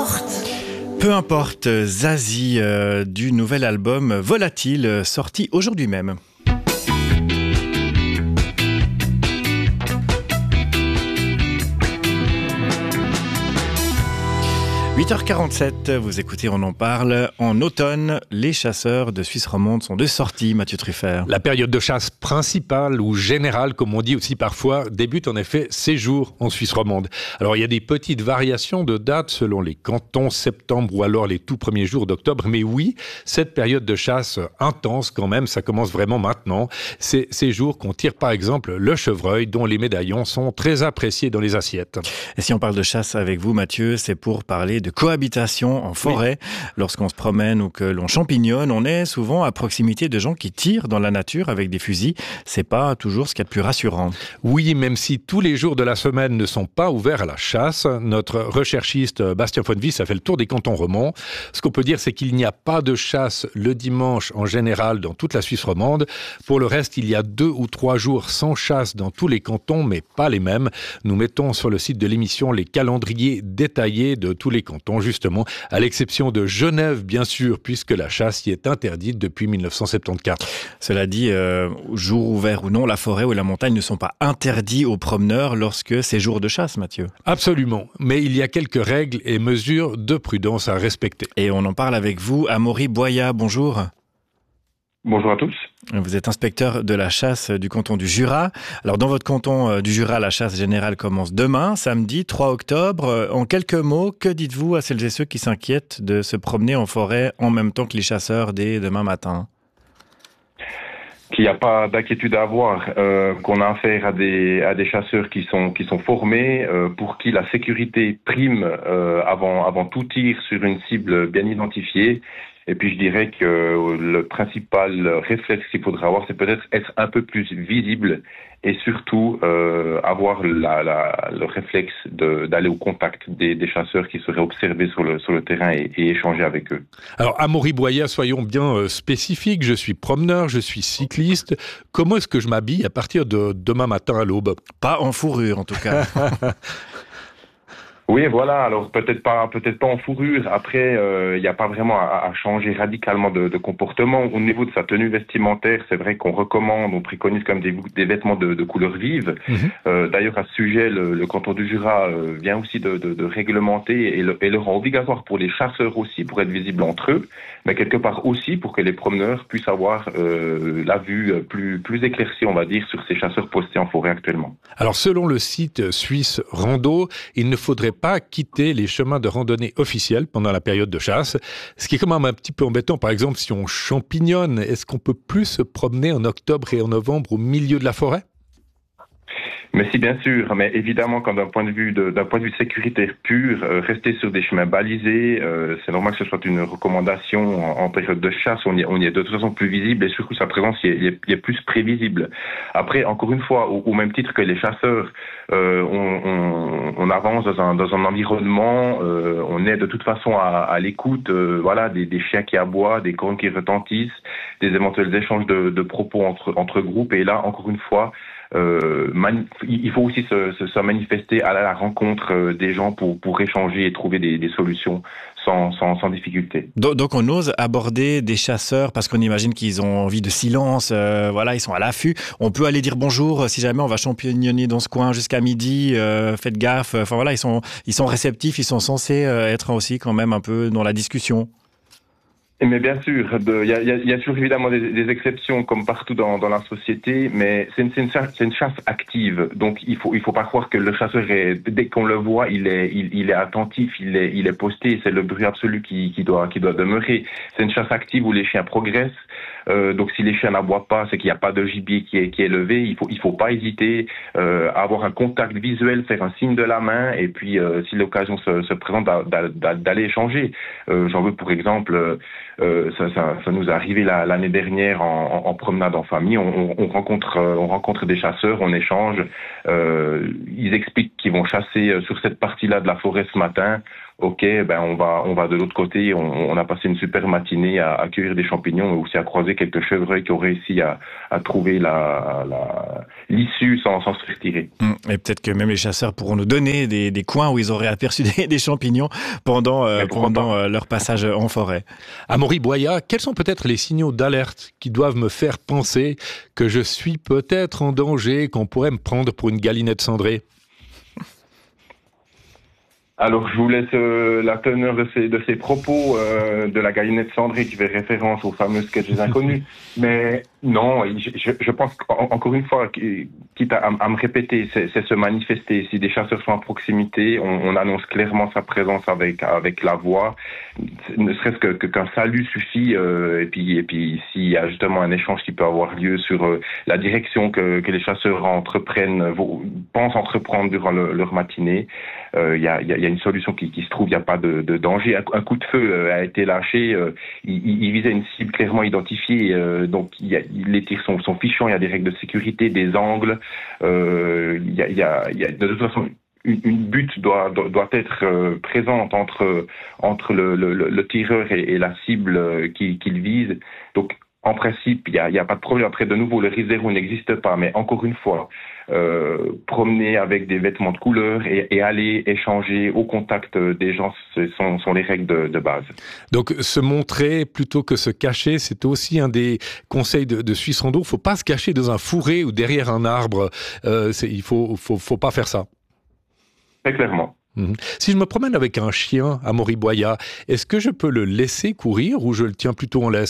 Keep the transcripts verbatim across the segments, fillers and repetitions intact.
importe. Peu importe, Zazie euh, du nouvel album Volatile, sorti aujourd'hui même. huit heures quarante-sept, vous écoutez On en parle. En automne, les chasseurs de Suisse romande sont de sortie, Mathieu Truffert. La période de chasse principale ou générale, comme on dit aussi parfois, débute en effet ces jours en Suisse romande. Alors il y a des petites variations de dates selon les cantons, septembre ou alors les tout premiers jours d'octobre. Mais oui, cette période de chasse intense quand même, ça commence vraiment maintenant. C'est ces jours qu'on tire par exemple le chevreuil dont les médaillons sont très appréciés dans les assiettes. Et si on parle de chasse avec vous, Mathieu, c'est pour parler de cohabitation en forêt. Oui. Lorsqu'on se promène ou que l'on champignonne, on est souvent à proximité de gens qui tirent dans la nature avec des fusils. C'est pas toujours ce qu'il y a de plus rassurant. Oui, même si tous les jours de la semaine ne sont pas ouverts à la chasse, notre recherchiste Bastien Fonvis a fait le tour des cantons romands. Ce qu'on peut dire, c'est qu'il n'y a pas de chasse le dimanche en général dans toute la Suisse romande. Pour le reste, il y a deux ou trois jours sans chasse dans tous les cantons, mais pas les mêmes. Nous mettons sur le site de l'émission les calendriers détaillés de tous les cantons. Justement, à l'exception de Genève, bien sûr, puisque la chasse y est interdite depuis dix-neuf cent soixante-quatorze. Cela dit, euh, jour ouvert ou non, la forêt ou la montagne ne sont pas interdits aux promeneurs lorsque c'est jour de chasse, Mathieu. Absolument, mais il y a quelques règles et mesures de prudence à respecter. Et on en parle avec vous, Amaury Boya, bonjour. Bonjour à tous. Vous êtes inspecteur de la chasse du canton du Jura. Alors dans votre canton du Jura, la chasse générale commence demain, samedi trois octobre. En quelques mots, que dites-vous à celles et ceux qui s'inquiètent de se promener en forêt en même temps que les chasseurs dès demain matin ? Qu'il n'y a pas d'inquiétude à avoir, euh, qu'on a affaire à des à des chasseurs qui sont qui sont formés, euh, pour qui la sécurité prime euh, avant avant tout tir sur une cible bien identifiée. Et puis je dirais que le principal réflexe qu'il faudra avoir, c'est peut-être être un peu plus visible et surtout euh, avoir la, la, le réflexe de, d'aller au contact des, des chasseurs qui seraient observés sur le, sur le terrain et, et échanger avec eux. Alors Amaury Boya, soyons bien euh, spécifiques, je suis promeneur, je suis cycliste. Comment est-ce que je m'habille à partir de demain matin à l'aube ? Pas en fourrure en tout cas. Oui, voilà. Alors peut-être pas, peut-être pas en fourrure. Après, il euh, n'y a pas vraiment à, à changer radicalement de, de comportement. Au niveau de sa tenue vestimentaire, c'est vrai qu'on recommande, on préconise comme des, des vêtements de, de couleur vive. Mmh. Euh, d'ailleurs, à ce sujet, le, le canton du Jura euh, vient aussi de, de, de réglementer et le, et le rend obligatoire pour les chasseurs aussi, pour être visibles entre eux, mais quelque part aussi pour que les promeneurs puissent avoir euh, la vue plus, plus éclaircie, on va dire, sur ces chasseurs postés en forêt actuellement. Alors, selon le site suisse Rando, il ne faudrait pas quitter les chemins de randonnée officiels pendant la période de chasse. Ce qui est quand même un petit peu embêtant, par exemple, si on champignonne, est-ce qu'on peut plus se promener en octobre et en novembre au milieu de la forêt ? Mais si, bien sûr, mais évidemment, quand d'un point de vue de, d'un point de vue sécuritaire pur, euh, rester sur des chemins balisés, euh, c'est normal que ce soit une recommandation en, en période de chasse. On y, est, on y est de toute façon plus visible et surtout sa présence y est, y est, y est plus prévisible. Après, encore une fois, au, au même titre que les chasseurs, euh, on, on, on avance dans un, dans un environnement, euh, on est de toute façon à, à l'écoute, euh, voilà, des, des chiens qui aboient, des cornes qui retentissent, des éventuels échanges de, de propos entre, entre groupes. Et là, encore une fois, Euh, mani- il faut aussi se, se, se manifester à la rencontre euh, des gens pour, pour échanger et trouver des, des solutions sans, sans, sans difficulté. Donc, donc on ose aborder des chasseurs parce qu'on imagine qu'ils ont envie de silence, euh, voilà, ils sont à l'affût. On peut aller dire bonjour si jamais on va champignonner dans ce coin jusqu'à midi, euh, faites gaffe. Enfin voilà, ils sont, ils sont réceptifs, ils sont censés euh, être aussi quand même un peu dans la discussion. Mais bien sûr, il y a, y a toujours évidemment des, des exceptions comme partout dans, dans la société, mais c'est une, c'est, une chasse, c'est une chasse active. Donc il faut il faut pas croire que le chasseur est, dès qu'on le voit, il est il, il est attentif, il est il est posté. C'est le bruit absolu qui, qui doit qui doit demeurer. C'est une chasse active où les chiens progressent. Euh, donc si les chiens n'aboient pas, c'est qu'il n'y a pas de gibier qui est qui est levé. Il faut il faut pas hésiter euh, à avoir un contact visuel, faire un signe de la main, et puis euh, si l'occasion se, se présente d'a, d'a, d'aller échanger. Euh, j'en veux pour exemple. Euh, ça, ça, ça nous est arrivé la, l'année dernière en, en, en promenade en famille. On, on, on rencontre, on rencontre des chasseurs, on échange. Euh, ils expliquent qu'ils vont chasser sur cette partie-là de la forêt ce matin. ok, ben on va on va de l'autre côté, on, on a passé une super matinée à, à cueillir des champignons, mais aussi à croiser quelques chevreuils qui ont réussi à, à trouver la, la l'issue sans, sans se retirer. Et peut-être que même les chasseurs pourront nous donner des, des coins où ils auraient aperçu des, des champignons pendant, euh, pendant euh, leur passage en forêt. Amaury Boya, quels sont peut-être les signaux d'alerte qui doivent me faire penser que je suis peut-être en danger, qu'on pourrait me prendre pour une galinette cendrée ? Alors, je vous laisse euh, la teneur de ces, de ces propos euh, de la galinette cendrée qui fait référence au fameux sketch des inconnus. Mais non, je, je, je pense qu'encore une fois, quitte à, à me répéter, c'est, c'est se manifester. Si des chasseurs sont à proximité, on, on annonce clairement sa présence avec avec la voix. Ne serait-ce que, que qu'un salut suffit. Euh, et puis et puis s'il y a justement un échange qui peut avoir lieu sur euh, la direction que, que les chasseurs entreprennent, vont, pensent entreprendre durant le, leur matinée, il euh, y a il y a Il y a une solution qui, qui se trouve, il n'y a pas de, de danger. Un, un coup de feu euh, a été lâché, euh, il, il visait une cible clairement identifiée, euh, donc il y a, les tirs sont, sont fichants, il y a des règles de sécurité, des angles, euh, il, y a, il, y a, il y a de toute façon une, une butte doit, doit, doit être euh, présente entre, entre le, le, le tireur et, et la cible euh, qu'il, qu'il vise. Donc en principe, il n'y a, il y a pas de problème. Après, de nouveau, le risque zéro n'existe pas. Mais encore une fois, euh, promener avec des vêtements de couleur et, et aller échanger au contact des gens, ce sont, sont les règles de, de base. Donc, se montrer plutôt que se cacher, c'est aussi un des conseils de, de Suisse Rando. Il ne faut pas se cacher dans un fourré ou derrière un arbre. Euh, c'est, il ne faut, faut, faut pas faire ça. Très clairement. Mmh. Si je me promène avec un chien, Amaury Boya, est-ce que je peux le laisser courir ou je le tiens plutôt en laisse ?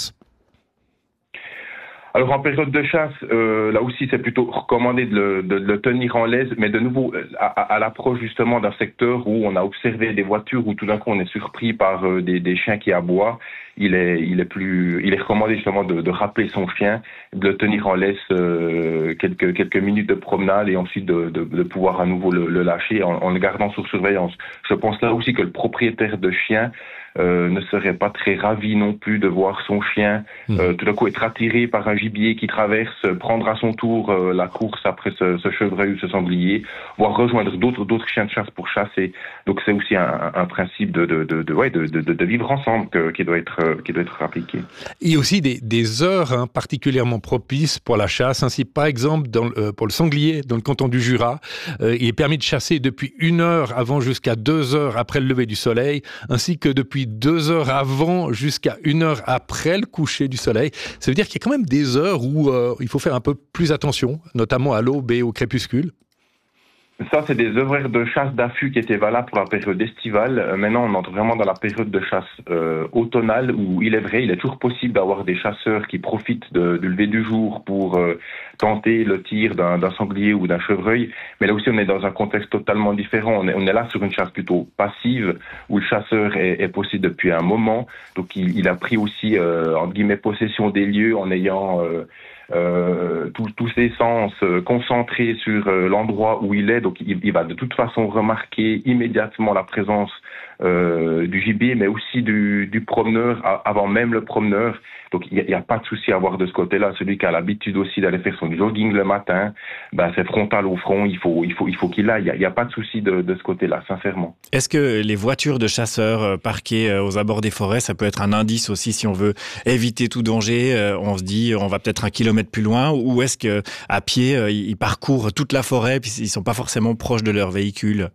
Alors en période de chasse, euh, là aussi c'est plutôt recommandé de le, de, de le tenir en laisse, mais de nouveau à, à, à l'approche justement d'un secteur où on a observé des voitures où tout d'un coup on est surpris par euh, des, des chiens qui aboient, il est, il est plus, il est recommandé justement de, de rappeler son chien, de le tenir en laisse euh, quelques quelques minutes de promenade et ensuite de, de, de pouvoir à nouveau le, le lâcher en, en le gardant sous surveillance. Je pense là aussi que le propriétaire de chien Euh, ne serait pas très ravi non plus de voir son chien euh, tout d'un coup être attiré par un gibier qui traverse, prendre à son tour euh, la course après ce, ce chevreuil ou ce sanglier, voire rejoindre d'autres d'autres chiens de chasse pour chasser. Donc c'est aussi un, un principe de de de, de, ouais, de, de, de vivre ensemble que, qui doit être qui doit être appliqué. Il y a aussi des, des heures hein, particulièrement propices pour la chasse. Ainsi, par exemple, dans, euh, pour le sanglier, dans le canton du Jura, euh, il est permis de chasser depuis une heure avant jusqu'à deux heures après le lever du soleil, ainsi que depuis deux heures avant jusqu'à une heure après le coucher du soleil. Ça veut dire qu'il y a quand même des heures où euh, il faut faire un peu plus attention, notamment à l'aube et au crépuscule. Ça, c'est des horaires de chasse d'affût qui étaient valables pour la période estivale. Euh, maintenant, on entre vraiment dans la période de chasse euh, automnale où il est vrai, il est toujours possible d'avoir des chasseurs qui profitent de, du lever du jour pour euh, tenter le tir d'un, d'un sanglier ou d'un chevreuil. Mais là aussi, on est dans un contexte totalement différent. On est, on est là sur une chasse plutôt passive où le chasseur est, est possible depuis un moment. Donc, il, il a pris aussi, euh, entre guillemets, possession des lieux en ayant... Euh, Euh, tous, tous ses sens euh, concentrés sur euh, l'endroit où il est, donc il, il va de toute façon remarquer immédiatement la présence euh, du gibier, mais aussi du, du promeneur a, avant même le promeneur. Donc il n'y a, a pas de souci à avoir de ce côté-là. Celui qui a l'habitude aussi d'aller faire son jogging le matin, ben c'est frontal au front, il faut, il faut, il faut qu'il aille. Il n'y a, a pas de souci de, de ce côté-là, sincèrement. Est-ce que les voitures de chasseurs parquées aux abords des forêts, ça peut être un indice aussi si on veut éviter tout danger? On se dit, on va peut-être un kilomètre plus loin, ou est-ce que à pied, ils parcourent toute la forêt puis ils sont pas forcément proches de leur véhicule?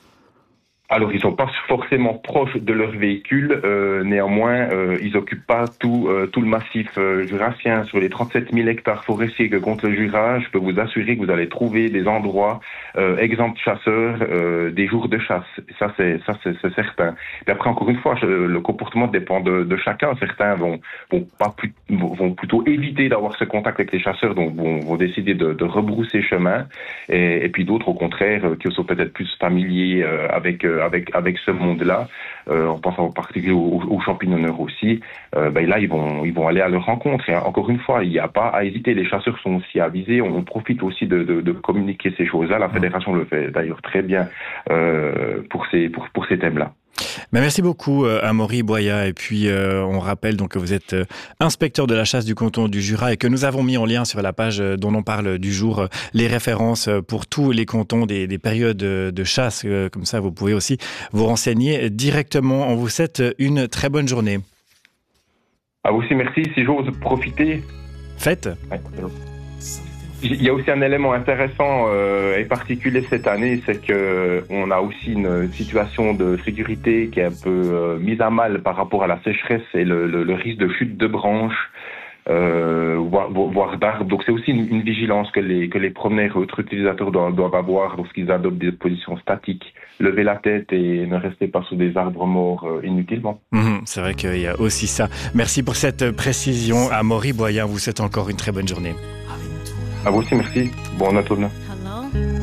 Alors, ils sont pas forcément proches de leur véhicule. Euh, néanmoins, euh, ils occupent pas tout euh, tout le massif euh, jurassien. Sur les trente-sept mille hectares forestiers que compte le Jura, je peux vous assurer que vous allez trouver des endroits euh, exempts de chasseurs, euh, des jours de chasse. Ça, c'est ça, c'est, c'est certain. Et après, encore une fois, je, le comportement dépend de, de chacun. Certains vont vont pas plus, vont plutôt éviter d'avoir ce contact avec les chasseurs, donc vont, vont décider de, de rebrousser chemin. Et, et puis d'autres, au contraire, qui sont peut-être plus familiers euh, avec euh, avec avec ce monde-là, euh, en pensant en particulier aux, aux champignonneurs aussi, euh, ben là ils vont ils vont aller à leur rencontre. Et encore une fois, il n'y a pas à hésiter. Les chasseurs sont aussi avisés. On, on profite aussi de, de, de communiquer ces choses-là. La fédération le fait d'ailleurs très bien euh, pour ces pour pour ces thèmes-là. Mais merci beaucoup, euh, Amaury Boya. Et puis, euh, on rappelle donc que vous êtes euh, inspecteur de la chasse du canton du Jura et que nous avons mis en lien sur la page euh, dont on parle du jour euh, les références euh, pour tous les cantons des, des périodes de, de chasse. Euh, comme ça, vous pouvez aussi vous renseigner directement. On vous souhaite une très bonne journée. À vous aussi, merci. Si j'ose profiter. Faites. Ouais. Il y a aussi un élément intéressant euh, et particulier cette année, c'est que on a aussi une situation de sécurité qui est un peu euh, mise à mal par rapport à la sécheresse et le, le, le risque de chute de branches, euh, voire, voire d'arbres. Donc c'est aussi une, une vigilance que les que les promeneurs et autres utilisateurs doivent, doivent avoir lorsqu'ils adoptent des positions statiques. Levez la tête et ne restez pas sous des arbres morts euh, inutilement. Mmh, c'est vrai qu'il y a aussi ça. Merci pour cette précision. Amaury Boya, vous souhaite encore une très bonne journée. À vous aussi, merci. Bon automne.